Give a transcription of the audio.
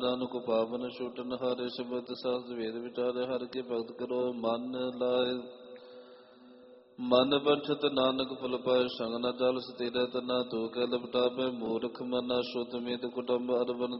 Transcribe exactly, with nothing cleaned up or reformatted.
ਨਾਨਕ ਪਾਵਨ ਛੂਟਨ ਹਾਰੇ ਸ਼ਬਦ ਸਾਧ ਵੇਦ ਵਿਚਾਰੇ ਹਰ ਕੇ ਭਗਤ ਕਰੋ ਮਨ ਲਾਏ। ਮਨ ਬੰਛਤ ਨਾਨਕ ਫਲ ਪਾਏ ਸੰਗ ਨ ਚਲ ਸਤੀਰਤ ਨਾ ਤੂੰ ਕਹਿ ਲਪਟਾਪੈ ਮੂਰਖ ਮਨਾ ਸੁਤ ਮੀਤ ਕੁਟੰਬ ਅਰਬਨ